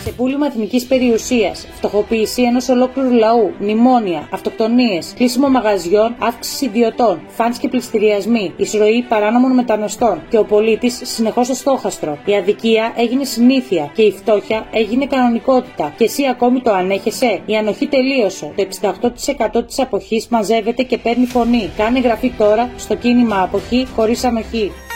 Ξεπούλημα εθνικής περιουσίας, φτωχοποίηση ενός ολόκληρου λαού, μνημόνια, αυτοκτονίες, κλείσιμο μαγαζιών, αύξηση ιδιωτών, φανς και πληστηριασμοί, εισρωή παράνομων μεταναστών και ο πολίτης συνεχώς στο στόχαστρο. Η αδικία έγινε συνήθεια και η φτώχεια έγινε κανονικότητα. Και εσύ ακόμη το ανέχεσαι? Η ανοχή τελείωσε. Το 68% της αποχής μαζεύεται και παίρνει φωνή. Κάνε εγγραφή τώρα στο κίνημα Αποχή χωρίς ανοχή.